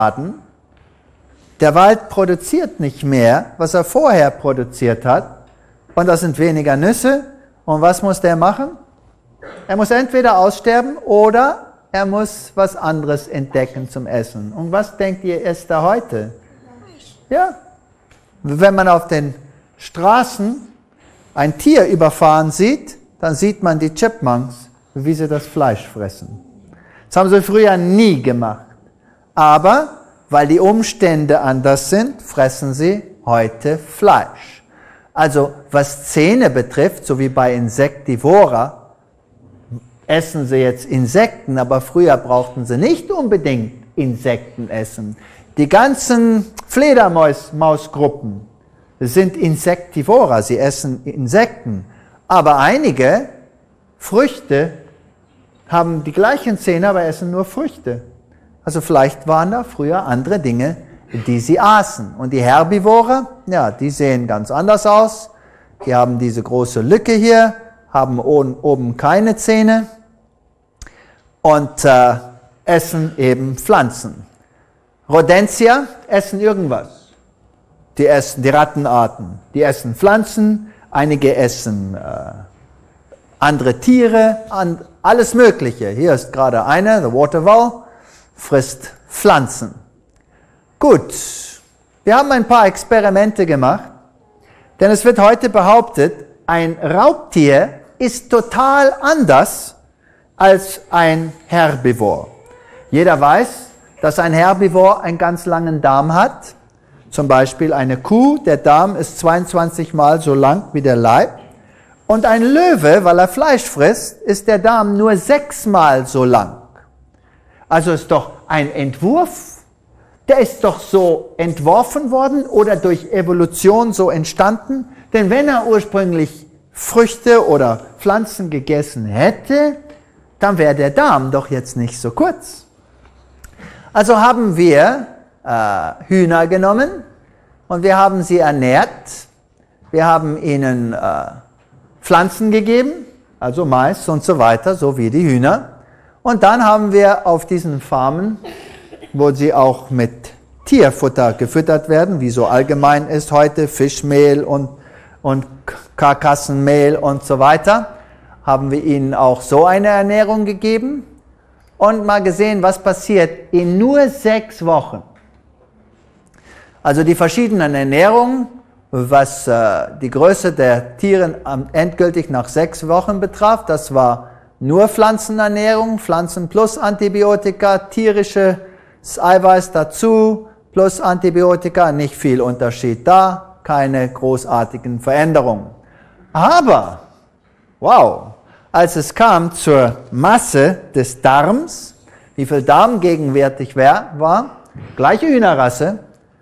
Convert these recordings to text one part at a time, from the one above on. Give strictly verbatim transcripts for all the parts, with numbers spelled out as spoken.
Der Wald produziert nicht mehr, was er vorher produziert hat. Und das sind weniger Nüsse. Und was muss der machen? Er muss entweder aussterben oder er muss was anderes entdecken zum Essen. Und was denkt ihr, isst er heute? Ja. Wenn man auf den Straßen ein Tier überfahren sieht, dann sieht man die Chipmunks, wie sie das Fleisch fressen. Das haben sie früher nie gemacht. Aber weil die Umstände anders sind, fressen sie heute Fleisch. Also was Zähne betrifft, so wie bei Insectivora, essen sie jetzt Insekten, aber früher brauchten sie nicht unbedingt Insekten essen. Die ganzen Fledermausgruppen sind Insectivora, sie essen Insekten. Aber einige Früchte haben die gleichen Zähne, aber essen nur Früchte. Also vielleicht waren da früher andere Dinge, die sie aßen. Und die Herbivore, ja, die sehen ganz anders aus. Die haben diese große Lücke hier, haben oben keine Zähne und äh, essen eben Pflanzen. Rodentia essen irgendwas. Die essen die Rattenarten, die essen Pflanzen, einige essen äh, andere Tiere, an, alles Mögliche. Hier ist gerade eine, the Water Vole, frisst Pflanzen. Gut, wir haben ein paar Experimente gemacht, denn es wird heute behauptet, ein Raubtier ist total anders als ein Herbivor. Jeder weiß, dass ein Herbivor einen ganz langen Darm hat. Zum Beispiel eine Kuh, der Darm ist zweiundzwanzig Mal so lang wie der Leib. Und ein Löwe, weil er Fleisch frisst, ist der Darm nur sechsmal so lang. Also ist doch ein Entwurf, der ist doch so entworfen worden oder durch Evolution so entstanden. Denn wenn er ursprünglich Früchte oder Pflanzen gegessen hätte, dann wäre der Darm doch jetzt nicht so kurz. Also haben wir äh, Hühner genommen und wir haben sie ernährt. Wir haben ihnen äh, Pflanzen gegeben, also Mais und so weiter, so wie die Hühner. Und dann haben wir auf diesen Farmen, wo sie auch mit Tierfutter gefüttert werden, wie so allgemein ist heute, Fischmehl und, und Karkassenmehl und so weiter, haben wir ihnen auch so eine Ernährung gegeben und mal gesehen, was passiert in nur sechs Wochen. Also die verschiedenen Ernährungen, was äh, die Größe der Tiere endgültig nach sechs Wochen betraf, das war nur Pflanzenernährung, Pflanzen plus Antibiotika, tierisches Eiweiß dazu, plus Antibiotika, nicht viel Unterschied da, keine großartigen Veränderungen. Aber, wow, als es kam zur Masse des Darms, wie viel Darm gegenwärtig war, gleiche Hühnerrasse,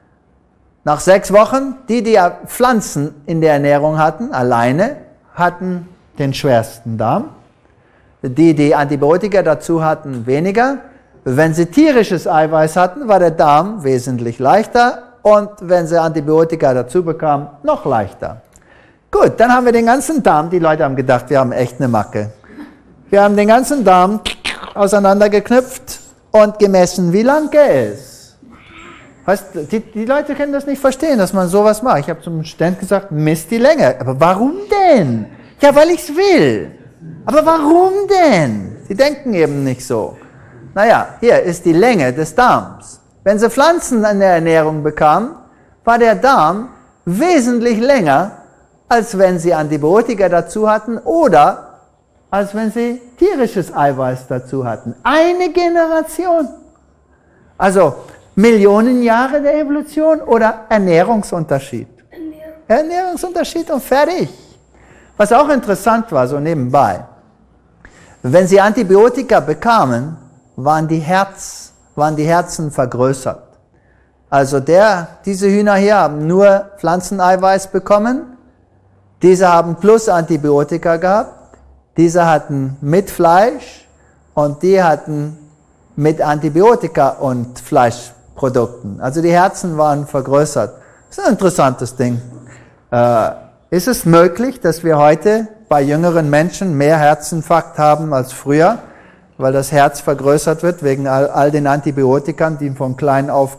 nach sechs Wochen, die, die Pflanzen in der Ernährung hatten, alleine, hatten den schwersten Darm. Die, die Antibiotika dazu hatten, weniger. Wenn sie tierisches Eiweiß hatten, war der Darm wesentlich leichter und wenn sie Antibiotika dazu bekamen, noch leichter. Gut, dann haben wir den ganzen Darm, die Leute haben gedacht, wir haben echt eine Macke. Wir haben den ganzen Darm auseinandergeknüpft und gemessen, wie lang er ist. Weißt, die, die Leute können das nicht verstehen, dass man sowas macht. Ich habe zum Student gesagt, misst die Länge. Aber warum denn? Ja, weil ich es will. Aber warum denn? Sie denken eben nicht so. Naja, hier ist die Länge des Darms. Wenn sie Pflanzen in der Ernährung bekamen, war der Darm wesentlich länger, als wenn sie Antibiotika dazu hatten oder als wenn sie tierisches Eiweiß dazu hatten. Eine Generation. Also Millionen Jahre der Evolution oder Ernährungsunterschied? Ernährung. Ernährungsunterschied und fertig. Was auch interessant war, so nebenbei, wenn sie Antibiotika bekamen, waren die, Herz, waren die Herzen vergrößert. Also der, diese Hühner hier haben nur Pflanzeneiweiß bekommen, diese haben plus Antibiotika gehabt, diese hatten mit Fleisch und die hatten mit Antibiotika und Fleischprodukten. Also die Herzen waren vergrößert. Das ist ein interessantes Ding. Äh, ist es möglich, dass wir heute bei jüngeren Menschen mehr Herzinfarkt haben als früher? weil das Herz vergrößert wird wegen all, all den Antibiotikern, die von klein auf